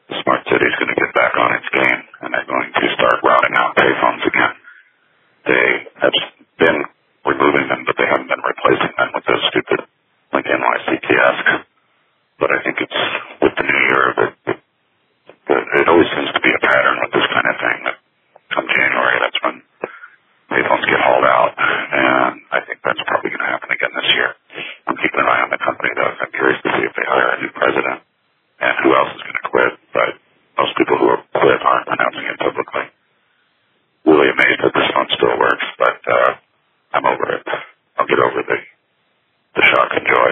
Smart City is going to get back on its game, and they're going to start routing out payphones again. They have been removing them, but they haven't been replacing them with those stupid Link NYC kiosks. But I think it's with the new year that it always seems to be a pattern with this kind of thing. That come January, that's when payphones get hauled out, and I think that's probably going to happen again this year. I'm keeping an eye on the company, though. I'm curious to see if they hire a new president and who else is going to quit. But most people who have quit aren't announcing it publicly. Really amazed that this phone still works, but I'm over it. I'll get over the shock and joy.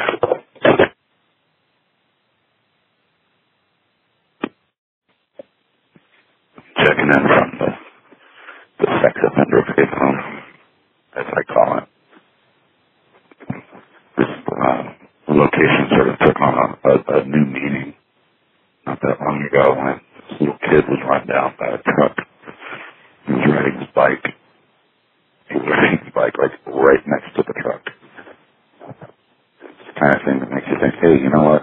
Checking in from the sex offender payphone, as I call it. This location sort of took on a new meaning not that long ago when this little kid was run down by a truck. He was riding his bike. He was riding his bike like right next to the truck. It's the kind of thing that makes you think, hey, you know what?